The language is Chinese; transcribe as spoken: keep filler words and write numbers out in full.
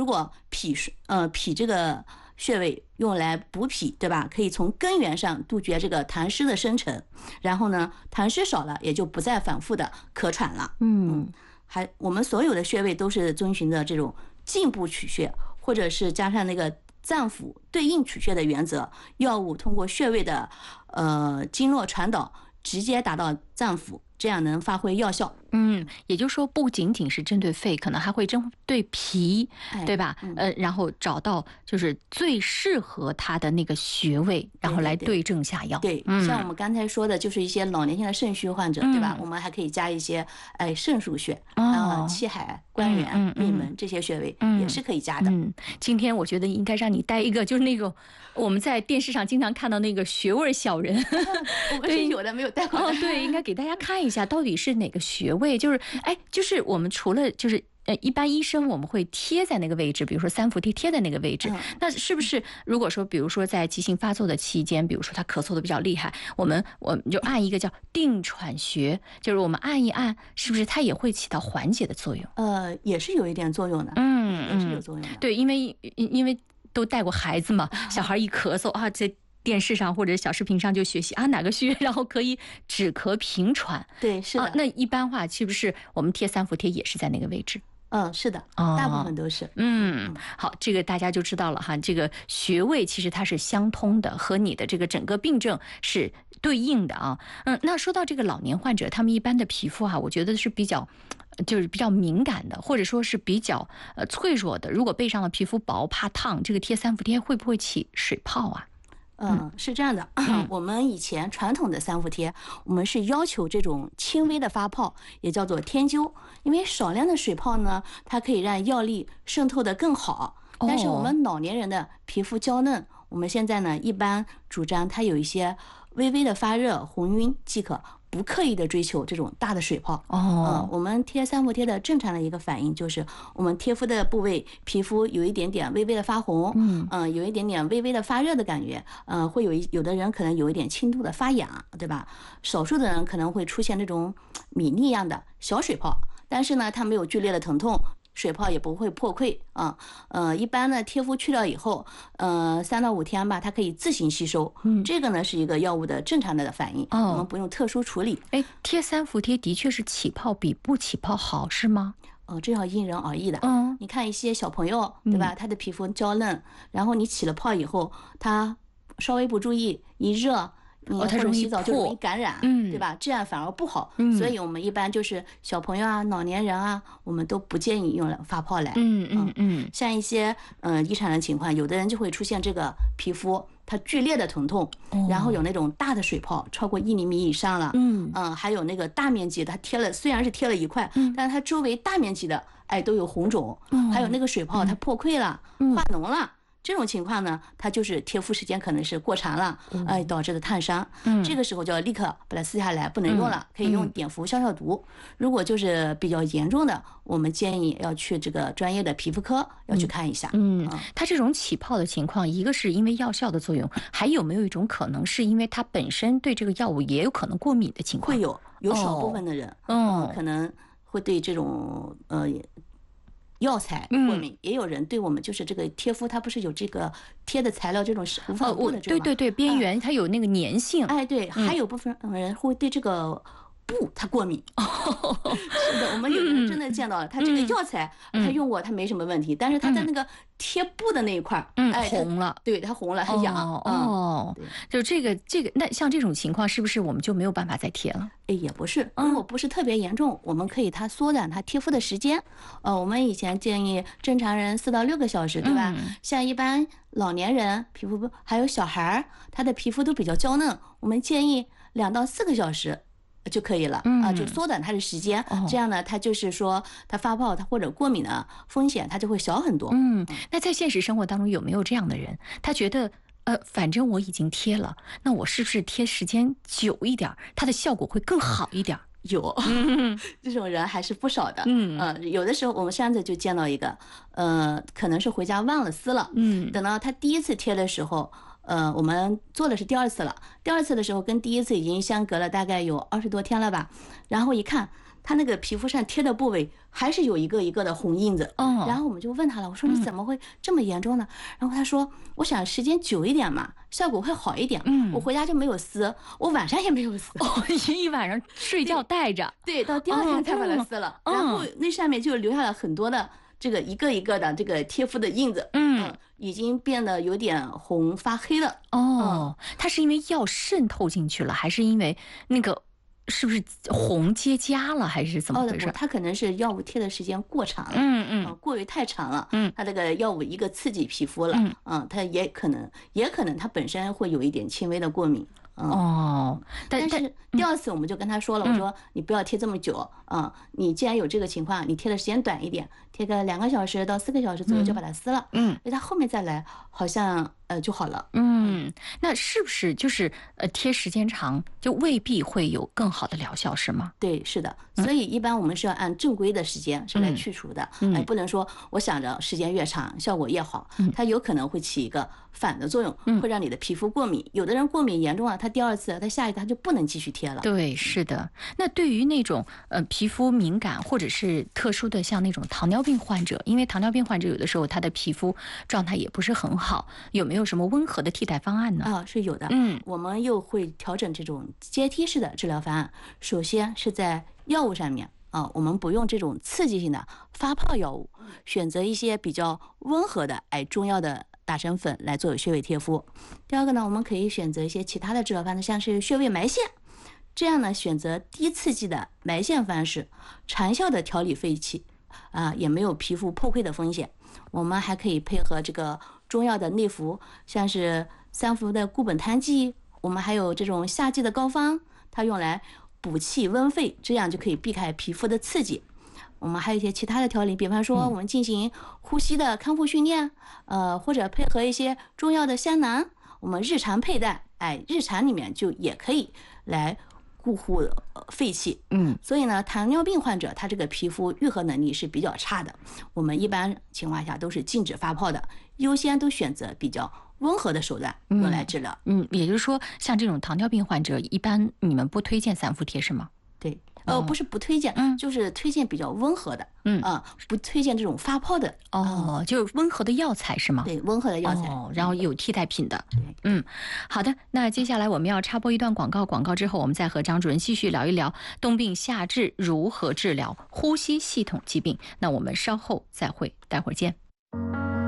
如果脾呃脾这个穴位用来补脾，对吧？可以从根源上杜绝这个痰湿的生成，然后呢，痰湿少了，也就不再反复的咳喘了。嗯，还我们所有的穴位都是遵循着这种进步取穴，或者是加上那个脏腑对应取穴的原则，药物通过穴位的呃经络传导，直接达到脏腑，这样能发挥药效。 嗯，也就是说，不仅仅是针对肺，可能还会针对脾， 哎、 对吧？ 嗯、 呃，然后找到就是最适合他的那个穴位，然后来对症下药。 对，对嗯、 像我们刚才说的，就是一些老年性的肾虚患者，嗯、对吧？我们还可以加一些哎肾腧穴啊、哦、气海、关元、 嗯嗯、 命门这些穴位、 嗯、 也是可以加的。 嗯，今天我觉得应该让你带一个，就是那个我们在电视上经常看到那个穴位小人， 我们是有的，没有带过来。 哦，对，应该给大家看一下到底是哪个穴位，就是哎。就是我们除了就是呃，一般医生我们会贴在那个位置，比如说三伏贴贴在那个位置，嗯、那是不是如果说比如说在急性发作的期间，比如说他咳嗽的比较厉害，我们我们就按一个叫定喘穴，就是我们按一按，是不是它也会起到缓解的作用？ 呃，也是有一点作用的， 嗯， 也是有作用的。 对，因为因为都带过孩子嘛，小孩一咳嗽啊，这。电视上或者小视频上就学习啊，哪个穴然后可以止咳平喘？ 对，是的。 啊、那一般话是不是我们贴三伏贴也是在那个位置？ 嗯，是的， 哦、 大部分都是。 嗯，好，这个大家就知道了哈。这个穴位其实它是相通的，和你的这个整个病症是对应的啊。嗯，那说到这个老年患者，他们一般的皮肤哈、啊，我觉得是比较。就是比较敏感的，或者说是比较呃脆弱的。如果背上的皮肤薄怕烫，这个贴三伏贴会不会起水泡啊？ 嗯，是这样的，嗯、我们以前传统的三伏贴，我们是要求这种轻微的发泡，也叫做添灸，因为少量的水泡呢，它可以让药力渗透得更好。但是我们老年人的皮肤娇嫩，我们现在呢一般主张它有一些微微的发热、红晕即可。不刻意的追求这种大的水泡哦、嗯， 我们贴三伏贴的正常的一个反应就是，我们贴敷的部位皮肤有一点点微微的发红，嗯、呃，有一点点微微的发热的感觉，呃，会有一有的人可能有一点轻度的发痒，对吧？少数的人可能会出现那种米粒一样的小水泡，但是呢，它没有剧烈的疼痛。水泡也不会破溃啊，呃，一般呢贴敷去掉以后，呃，三到五天吧，它可以自行吸收。嗯，这个呢是一个药物的正常的反应，哦、我们不用特殊处理。 哎，贴三伏贴的确是起泡比不起泡好，是吗？ 哦、呃，这要因人而异的。 嗯， 你看一些小朋友，对吧？嗯、他的皮肤娇嫩，然后你起了泡以后，他稍微不注意一热。你或者洗澡就容易感染，嗯，对吧？这样反而不好，嗯，所以我们一般就是小朋友啊、老年人啊，我们都不建议用来发泡来， 嗯嗯嗯。 像一些嗯、呃、遗传的情况，有的人就会出现这个皮肤它剧烈的疼痛，哦、然后有那种大的水泡，超过一厘米以上了，嗯嗯、呃，还有那个大面积的，它贴了虽然是贴了一块，嗯，但是它周围大面积的哎都有红肿，嗯，还有那个水泡它破溃了，嗯、化脓了。这种情况呢，它就是贴敷时间可能是过长了，嗯、呃，导致的烫伤。嗯，这个时候就要立刻把它撕下来，不能用了，可以用碘伏消消毒。嗯、如果就是比较严重的，我们建议要去这个专业的皮肤科要去看一下。 嗯，嗯它这种起泡的情况，一个是因为药效的作用，还有没有一种可能是因为它本身对这个药物也有可能过敏的情况？ 会有，有少部分的人，嗯、哦呃，可能会对这种呃。药材过敏，嗯、也有人对我们就是这个贴敷，它不是有这个贴的材料这种无纺布的这种、 哦，对对对，边缘它有那个粘性。 哎，对，嗯、还有部分人会对这个布它过敏。哦、是的，我们有人真的见到了，他这个药材、嗯、他用过，他没什么问题，但是他在那个贴布的那一块， 嗯， 哎， 红了， 对，它红了，它痒。 哦，哦嗯、 就这个这个，那像这种情况，是不是我们就没有办法再贴了？ 哎，也不是，如果不是特别严重，嗯、我们可以它缩短它贴敷的时间。呃，我们以前建议正常人四到六个小时，对吧？嗯、像一般老年人皮肤还有小孩，他的皮肤都比较娇嫩，我们建议两到四个小时就可以了啊、嗯呃，就缩短它的时间。哦、这样呢，它就是说它发泡它或者过敏的风险它就会小很多。 嗯，那在现实生活当中有没有这样的人？他觉得。呃，反正我已经贴了，那我是不是贴时间久一点，它的效果会更好一点？ 有，嗯、这种人还是不少的。嗯，呃，有的时候我们上次就见到一个，呃，可能是回家忘了撕了。嗯，等到他第一次贴的时候，呃，我们做的是第二次了。第二次的时候跟第一次已经相隔了大概有二十多天了吧，然后一看。 他那个皮肤上贴的部位还是有一个一个的红印子。 哦， 然后我们就问他了，我说你怎么会这么严重呢？然后他说，我想时间久一点嘛，效果会好一点。 嗯， 我回家就没有撕，我晚上也没有撕。 哦，一晚上睡觉带着， 对，到第二天才把它撕了。然后那上面就留下了很多的这个一个一个的这个贴敷的印子。嗯，已经变得有点红发黑了。 哦，它是因为药渗透进去了，还是因为那个？是不是红结痂了，还是怎么回事？ 哦，它可能是药物贴的时间过长了， 嗯嗯、 呃，过于太长了， 嗯， 它这个药物一个刺激皮肤了，嗯，嗯它也可能，也可能它本身会有一点轻微的过敏。嗯、 哦， 但是第二次我们就跟他说了， 嗯、 我说你不要贴这么久啊、嗯，你既然有这个情况，你贴的时间短一点，贴个两个小时到四个小时左右就把它撕了，嗯，他后面再来好像呃就好了。 嗯，那是不是就是呃贴时间长就未必会有更好的疗效是吗？ 对，是的，所以一般我们是要按正规的时间是来去除的，嗯、哎，不能说我想着时间越长效果越好，嗯、它有可能会起一个反的作用，会让你的皮肤过敏。有的人过敏严重了，他第二次他下一次他就不能继续贴了。 对，是的。那对于那种呃皮肤敏感或者是特殊的像那种糖尿病患者，因为糖尿病患者有的时候他的皮肤状态也不是很好，有没有什么温和的替代方案呢？ 啊，是有的。嗯，我们又会调整这种阶梯式的治疗方案。首先是在药物上面啊，我们不用这种刺激性的发泡药物，选择一些比较温和的哎中药的打成粉来做穴位贴敷。第二个呢，我们可以选择一些其他的治疗方式，像是穴位埋线。这样呢，选择低刺激的埋线方式，长效的调理肺气，啊，也没有皮肤破溃的风险。我们还可以配合这个中药的内服，像是三伏的固本汤剂，我们还有这种夏季的膏方，它用来补气温肺，这样就可以避开皮肤的刺激。我们还有一些其他的调理，比方说我们进行呼吸的康复训练，呃，或者配合一些中药的香囊，我们日常佩戴，哎，日常里面就也可以来固护肺气。嗯，所以呢，糖尿病患者他这个皮肤愈合能力是比较差的，我们一般情况下都是禁止发泡的，优先都选择比较温和的手段用来治疗。 嗯，也就是说，像这种糖尿病患者，一般你们不推荐三伏贴是吗？ 对。呃，不是不推荐，嗯，就是推荐比较温和的，嗯啊，不推荐这种发泡的。 哦，就是温和的药材是吗？ 对，温和的药材， 哦，然后有替代品的。 对， 嗯，好的，那接下来我们要插播一段广告，广告之后我们再和张主任继续聊一聊冬病夏治如何治疗呼吸系统疾病。那我们稍后再会，待会儿见。